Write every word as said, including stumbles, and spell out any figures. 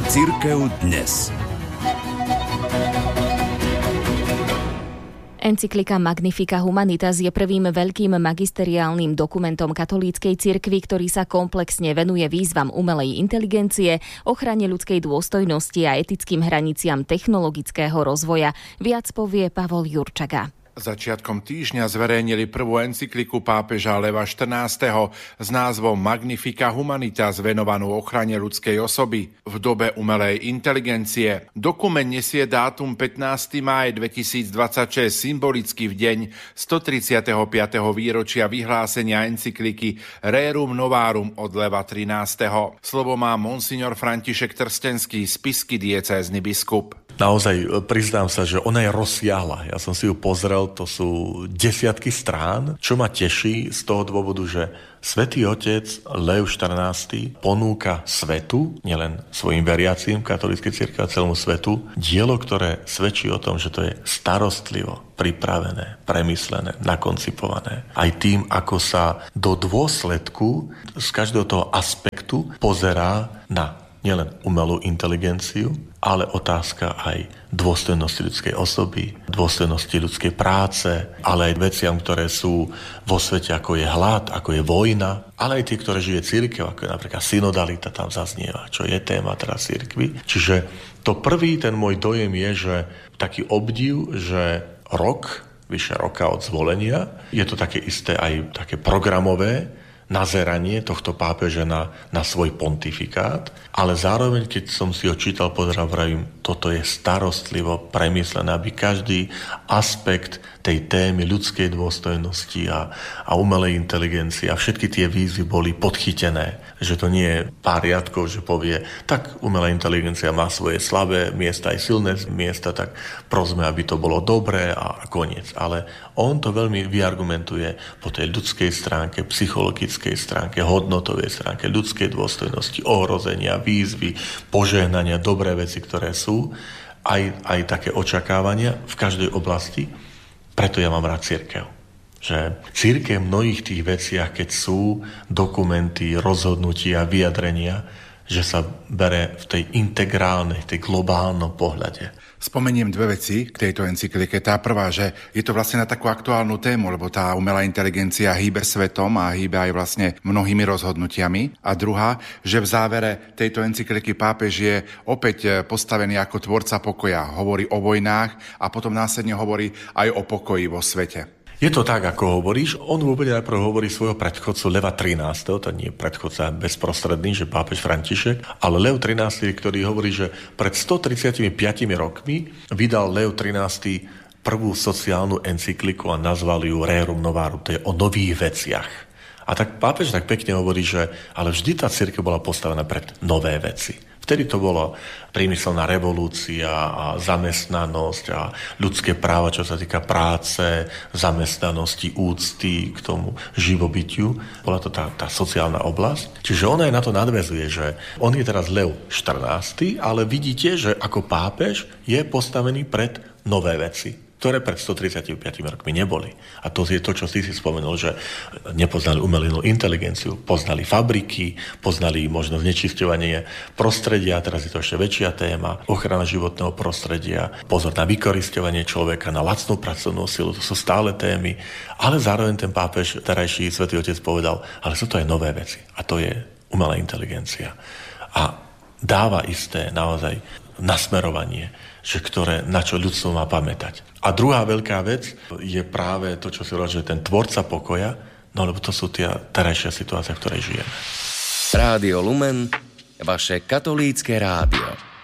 Cirkev dnes. Encyklika Magnifica Humanitas je prvým veľkým magisteriálnym dokumentom katolíckej cirkvi, ktorý sa komplexne venuje výzvam umelej inteligencie, ochrane ľudskej dôstojnosti a etickým hraniciam technologického rozvoja. Viac povie Pavol Jurčaga. Začiatkom týždňa zverejnili prvú encykliku pápeža Leva štrnásteho s názvom Magnifica Humanitas venovanú ochrane ľudskej osoby v dobe umelej inteligencie. Dokument nesie dátum pätnásteho mája dvetisícdvadsaťšesť, symbolicky v deň stotridsiateho piateho výročia vyhlásenia encykliky Rerum Novarum od Leva trinásteho. Slovo má monsignor František Trstenský, spišský diecézny biskup. Naozaj priznám sa, že ona je rozsiahla. Ja som si ju pozrel, to sú desiatky strán, čo ma teší z toho dôvodu, že Svätý Otec Lev štrnásty ponúka svetu, nielen svojim veriacím v katolíckej cirkvi a celému svetu, dielo, ktoré svedčí o tom, že to je starostlivo pripravené, premyslené, nakoncipované. Aj tým, ako sa do dôsledku z každého toho aspektu pozerá na nielen umelú inteligenciu, ale otázka aj dôstojnosti ľudskej osoby, dôstojnosti ľudskej práce, ale aj veciam, ktoré sú vo svete, ako je hlad, ako je vojna, ale aj tie, ktoré žije cirkev, ako je napríklad synodalita, tam zaznieva, čo je téma teraz cirkvi. Čiže to prvý, ten môj dojem je, že taký obdiv, že rok, vyše roka od zvolenia, je to také isté aj také programové nazeranie tohto pápeža na, na svoj pontifikát, ale zároveň, keď som si ho čítal, pozerám, vravím, toto je starostlivo premyslené, aby každý aspekt tej témy ľudskej dôstojnosti a, a umelej inteligencie a všetky tie výzvy boli podchytené. Že to nie je pár riadkov, že povie, tak umelá inteligencia má svoje slabé miesta aj silné miesta, tak prosme, aby to bolo dobré a, a koniec. Ale on to veľmi vyargumentuje po tej ľudskej stránke, psychologickej stránke, hodnotovej stránke, ľudskej dôstojnosti, ohrozenia, výzvy, požehnania, dobré veci, ktoré sú, aj, aj také očakávania v každej oblasti. Preto ja mám rád cirkev. Že cirkev v mnohých tých veciach, keď sú dokumenty, rozhodnutia, vyjadrenia, že sa bere v tej integrálnej, tej globálnom pohľade. Spomeniem dve veci k tejto encyklike. Tá prvá, že je to vlastne na takú aktuálnu tému, lebo tá umelá inteligencia hýbe svetom a hýbe aj vlastne mnohými rozhodnutiami. A druhá, že v závere tejto encykliky pápež je opäť postavený ako tvorca pokoja. Hovorí o vojnách a potom následne hovorí aj o pokoji vo svete. Je to tak, ako hovoríš. On vôbec najprv hovorí svojho predchodcu Leva trinásteho, to nie je predchodca bezprostredný, že pápež František, ale Lev trinásty, ktorý hovorí, že pred stotridsiatimi rokmi vydal Lev trinásty prvú sociálnu encykliku a nazval ju Rerum Novarum, to je o nových veciach. A tak pápež tak pekne hovorí, že ale vždy tá cirkev bola postavená pred nové veci. Vtedy to bolo priemyselná revolúcia a zamestnanosť a ľudské práva, čo sa týka práce, zamestnanosti, úcty k tomu živobytiu. Bola to tá, tá sociálna oblasť. Čiže ona aj na to nadväzuje, že on je teraz Lev štrnásty, ale vidíte, že ako pápež je postavený pred nové veci, ktoré pred stotridsiatimi piatimi rokmi neboli. A to je to, čo si si spomenul, že nepoznali umelú inteligenciu, poznali fabriky, poznali možno znečisťovanie prostredia, teraz je to ešte väčšia téma, ochrana životného prostredia, pozor na vykorisťovanie človeka, na lacnú pracovnú silu, to sú stále témy, ale zároveň ten pápež, terajší Svätý Otec povedal, ale sú to aj nové veci a to je umelá inteligencia. A dáva isté naozaj nasmerovanie, že ktoré, na čo ľudstvo má pamätať. A druhá veľká vec je práve to, čo si hovoril, že ten tvorca pokoja, no lebo to sú tie terajšia situácia, v ktorej žijeme. Rádio Lumen, vaše katolícke rádio.